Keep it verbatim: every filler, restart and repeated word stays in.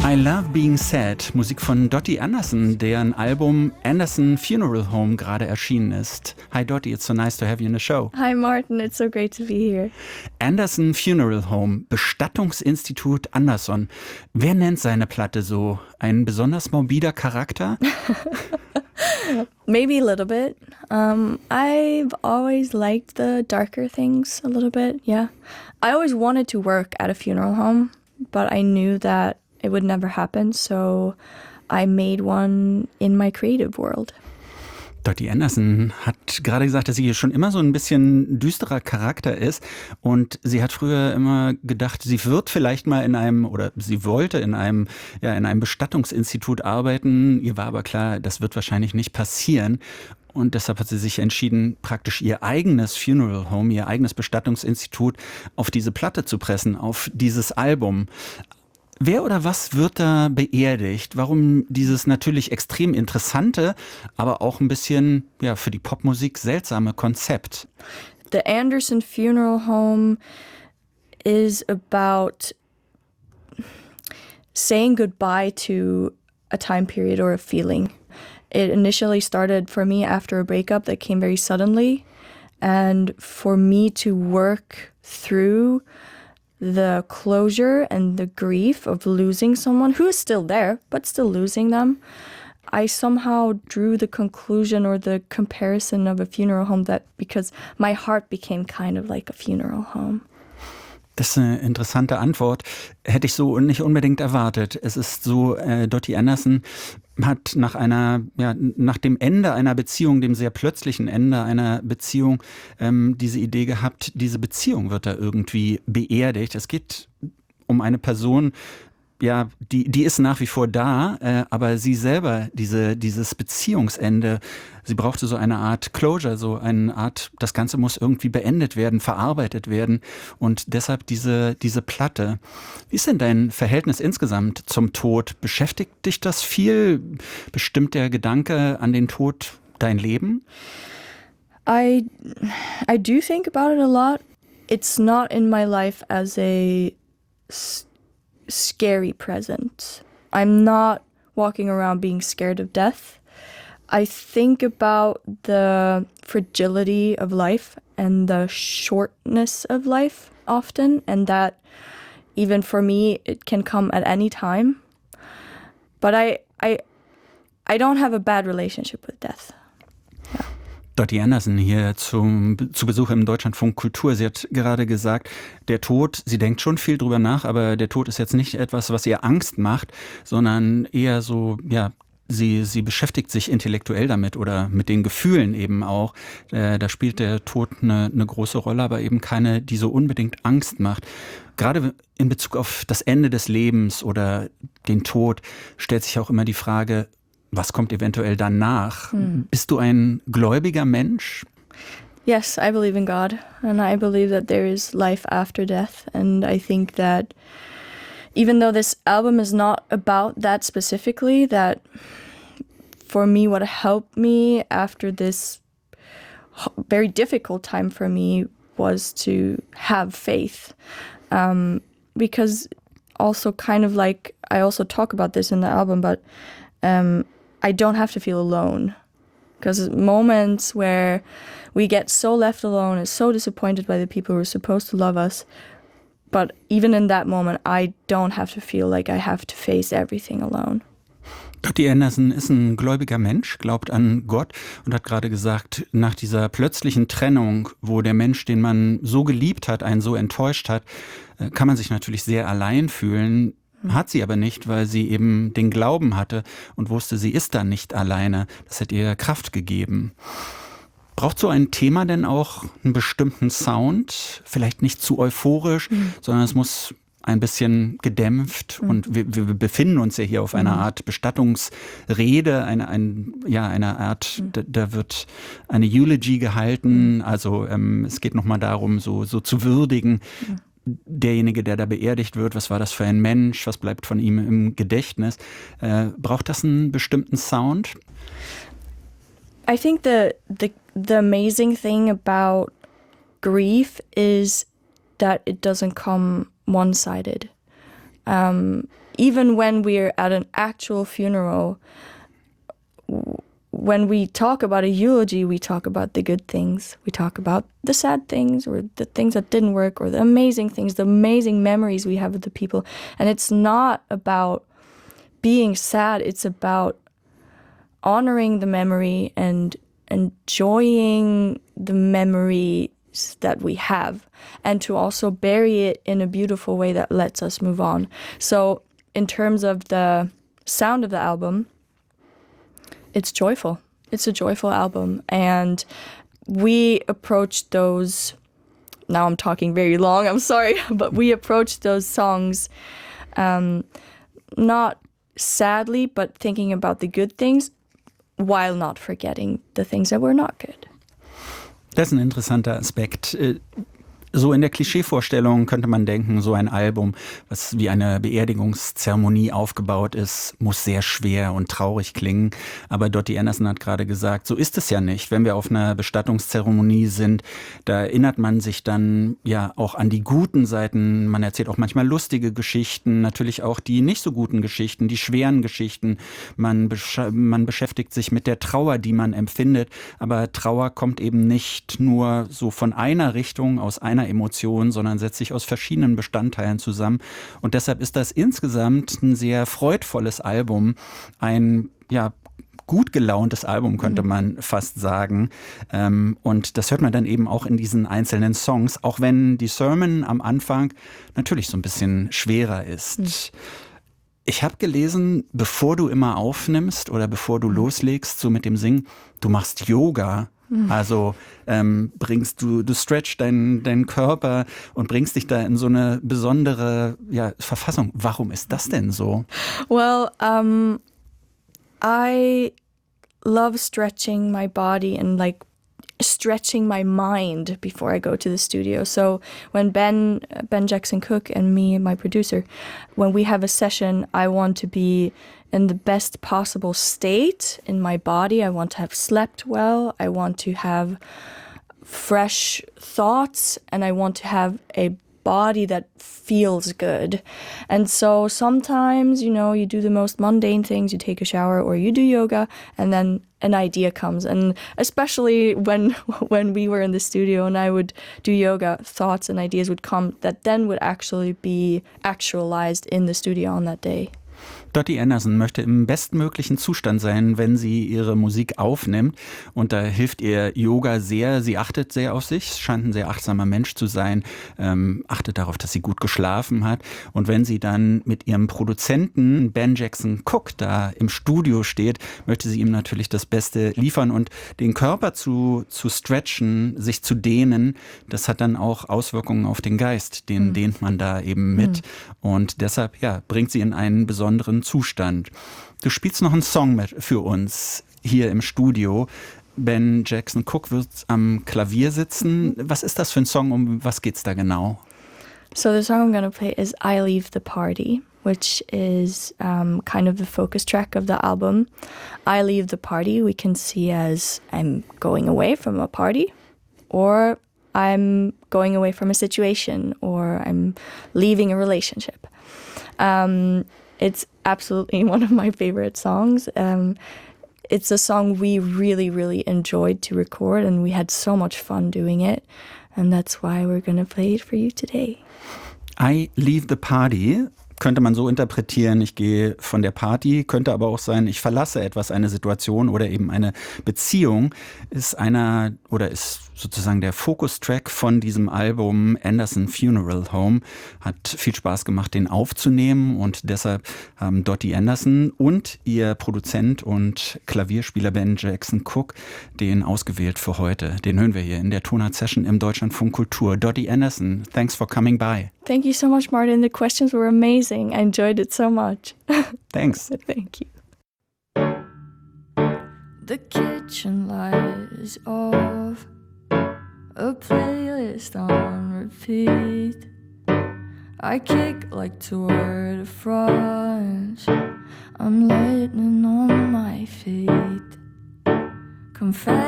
I Love Being Sad, Musik von Dottie Anderson, deren Album Anderson Funeral Home gerade erschienen ist. Hi Dottie, it's so nice to have you in the show. Hi Martin, it's so great to be here. Anderson Funeral Home, Bestattungsinstitut Anderson. Wer nennt seine Platte so? Ein besonders morbider Charakter? Maybe a little bit. Um, I've always liked the darker things a little bit, yeah. I always wanted to work at a funeral home, but I knew that it would never happen, so I made one in my creative world. Dottie Anderson hat gerade gesagt, dass sie schon immer so ein bisschen düsterer Charakter ist und sie hat früher immer gedacht, sie wird vielleicht mal in einem oder sie wollte in einem ja in einem Bestattungsinstitut arbeiten. Ihr war aber klar, das wird wahrscheinlich nicht passieren. Und deshalb hat sie sich entschieden, praktisch ihr eigenes Funeral Home, ihr eigenes Bestattungsinstitut auf diese Platte zu pressen, auf dieses Album. Wer oder was wird da beerdigt? Warum dieses natürlich extrem interessante, aber auch ein bisschen ja für die Popmusik seltsame Konzept? The Anderson Funeral Home is about saying goodbye to a time period or a feeling. It initially started for me after a breakup that came very suddenly, and for me to work through the closure and the grief of losing someone who is still there, but still losing them, I somehow drew the conclusion or the comparison of a funeral home that because my heart became kind of like a funeral home. Das ist eine interessante Antwort. Hätte ich so nicht unbedingt erwartet. Es ist so, äh, Dottie Anderson hat nach einer, ja, nach dem Ende einer Beziehung, dem sehr plötzlichen Ende einer Beziehung, ähm, diese Idee gehabt, diese Beziehung wird da irgendwie beerdigt. Es geht um eine Person, ja, die, die ist nach wie vor da, äh, aber sie selber, diese, dieses Beziehungsende, sie brauchte so eine Art Closure, so eine Art, das Ganze muss irgendwie beendet werden, verarbeitet werden und deshalb diese, diese Platte. Wie ist denn dein Verhältnis insgesamt zum Tod? Beschäftigt dich das viel? Bestimmt der Gedanke an den Tod dein Leben? I, I do think about it a lot. It's not in my life as a scary present. I'm not walking around being scared of death. I think about the fragility of life and the shortness of life often, and that even for me it can come at any time. But I I I don't have a bad relationship with death. Yeah. Dottie Anderson hier zum, zu Besuch im Deutschlandfunk Kultur. Sie hat gerade gesagt, der Tod, sie denkt schon viel drüber nach, aber der Tod ist jetzt nicht etwas, was ihr Angst macht, sondern eher so, ja, sie, sie beschäftigt sich intellektuell damit oder mit den Gefühlen eben auch. Äh, da spielt der Tod eine, eine große Rolle, aber eben keine, die so unbedingt Angst macht. Gerade in Bezug auf das Ende des Lebens oder den Tod stellt sich auch immer die Frage, was kommt eventuell danach? Hm. Bist du ein gläubiger Mensch? Yes, I believe in God, and I believe that there is life after death, and I think that even though this album is not about that specifically, that for me what helped me after this very difficult time for me was to have faith, um, because also kind of like, I also talk about this in the album, but um, I don't have to feel alone, because moments where we get so left alone and so disappointed by the people who are supposed to love us, but even in that moment, I don't have to feel like I have to face everything alone. Dottie Anderson ist ein gläubiger Mensch, glaubt an Gott und hat gerade gesagt, nach dieser plötzlichen Trennung, wo der Mensch, den man so geliebt hat, einen so enttäuscht hat, kann man sich natürlich sehr allein fühlen. Hat sie aber nicht, weil sie eben den Glauben hatte und wusste, sie ist da nicht alleine. Das hat ihr Kraft gegeben. Braucht so ein Thema denn auch einen bestimmten Sound? Vielleicht nicht zu euphorisch, mhm. sondern es muss ein bisschen gedämpft. Mhm. Und wir, wir befinden uns ja hier auf einer mhm. Art Bestattungsrede, eine, ein, ja, eine Art, mhm. da, da wird eine Eulogy gehalten. Mhm. Also ähm, es geht nochmal darum, so, so zu würdigen. Mhm. Derjenige, der da beerdigt wird, was war das für ein Mensch, was bleibt von ihm im Gedächtnis? Äh, braucht das einen bestimmten Sound? I think the, the, the amazing thing about grief is that it doesn't come one-sided. Um, even when we're at an actual funeral, when we talk about a eulogy, we talk about the good things. We talk about the sad things or the things that didn't work or the amazing things, the amazing memories we have with the people. And it's not about being sad. It's about honoring the memory and enjoying the memories that we have, and to also bury it in a beautiful way that lets us move on. So in terms of the sound of the album, it's joyful. It's a joyful album. And we approached those, now I'm talking very long, I'm sorry, but we approached those songs um, not sadly, but thinking about the good things while not forgetting the things that were not good. Das ist ein interessanter Aspekt. So in der Klischeevorstellung könnte man denken, so ein Album, was wie eine Beerdigungszeremonie aufgebaut ist, muss sehr schwer und traurig klingen. Aber Dottie Anderson hat gerade gesagt, so ist es ja nicht. Wenn wir auf einer Bestattungszeremonie sind, da erinnert man sich dann ja auch an die guten Seiten. Man erzählt auch manchmal lustige Geschichten, natürlich auch die nicht so guten Geschichten, die schweren Geschichten. Man, besch- man beschäftigt sich mit der Trauer, die man empfindet. Aber Trauer kommt eben nicht nur so von einer Richtung, aus einer Emotion, sondern setzt sich aus verschiedenen Bestandteilen zusammen. Und deshalb ist das insgesamt ein sehr freudvolles Album, ein ja gut gelauntes Album, könnte man fast sagen. Und das hört man dann eben auch in diesen einzelnen Songs, auch wenn die Sermon am Anfang natürlich so ein bisschen schwerer ist. Mhm. Ich habe gelesen, bevor du immer aufnimmst oder bevor du loslegst, so mit dem Singen, du machst Yoga. Also ähm, bringst du, du stretchst deinen, deinen Körper und bringst dich da in so eine besondere ja, Verfassung. Warum ist das denn so? Well, um, I love stretching my body and like stretching my mind before I go to the studio. So when Ben, Ben Jackson Cook and me, my producer, when we have a session, I want to be in the best possible state in my body. I want to have slept well. I want to have fresh thoughts, and I want to have a body that feels good. And so sometimes, you know, you do the most mundane things, you take a shower or you do yoga, and then an idea comes. And especially when when we were in the studio and I would do yoga, thoughts and ideas would come that then would actually be actualized in the studio on that day. Dottie Anderson möchte im bestmöglichen Zustand sein, wenn sie ihre Musik aufnimmt. Und da hilft ihr Yoga sehr. Sie achtet sehr auf sich, scheint ein sehr achtsamer Mensch zu sein, ähm, achtet darauf, dass sie gut geschlafen hat. Und wenn sie dann mit ihrem Produzenten Ben Jackson Cook da im Studio steht, möchte sie ihm natürlich das Beste liefern. Und den Körper zu, zu stretchen, sich zu dehnen, das hat dann auch Auswirkungen auf den Geist. Den mhm. dehnt man da eben mit. Mhm. Und deshalb ja, bringt sie in einen besonderen Zustand. Du spielst noch einen Song mit für uns hier im Studio. Ben Jackson Cook wird am Klavier sitzen. Was ist das für ein Song? Um was geht's da genau? So the song I'm going to play is I Leave the Party, which is um, kind of the focus track of the album. I Leave the Party we can see as I'm going away from a party, or I'm going away from a situation, or I'm leaving a relationship. Um, It's absolutely one of my favorite songs. Um, it's a song we really, really enjoyed to record, and we had so much fun doing it. And that's why we're going to play it for you today. I Leave the Party könnte man so interpretieren, ich gehe von der Party, könnte aber auch sein, ich verlasse etwas, eine Situation oder eben eine Beziehung, ist einer oder ist sozusagen der Fokustrack von diesem Album Anderson Funeral Home. Hat viel Spaß gemacht, den aufzunehmen, und deshalb haben Dottie Anderson und ihr Produzent und Klavierspieler Ben Jackson Cook den ausgewählt für heute. Den hören wir hier in der Tonart Session im Deutschlandfunk Kultur. Dottie Anderson, thanks for coming by. Thank you so much, Martin. The questions were amazing. I enjoyed it so much. Thanks. Thank you. The kitchen light is off. A playlist on repeat. I kick like Tour de France. I'm lightning on my feet. Confess